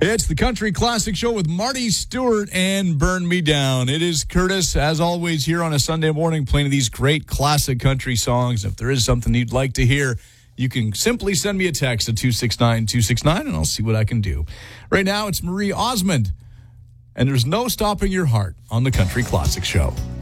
It's the Country Classic Show with Marty Stewart and Burn Me Down. It is Curtis, as always, here on a Sunday morning playing these great classic country songs. If there is something you'd like to hear, you can simply send me a text at 269-269, and I'll see what I can do. Right now, it's Marie Osmond, and there's no stopping your heart on the Country Classic Show.